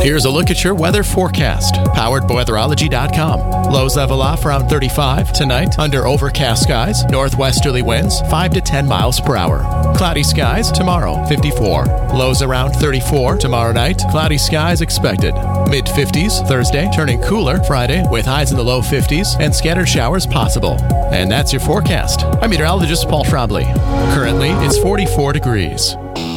Here's a look at your weather forecast, powered by weatherology.com. Lows level off around 35 tonight under overcast skies, northwesterly winds 5 to 10 miles per hour. Cloudy skies tomorrow, 54. Lows around 34 tomorrow night, cloudy skies expected. Mid-50s Thursday, turning cooler Friday with highs in the low 50s and scattered showers possible. And that's your forecast. I'm meteorologist Paul Trombley. Currently, it's 44 degrees.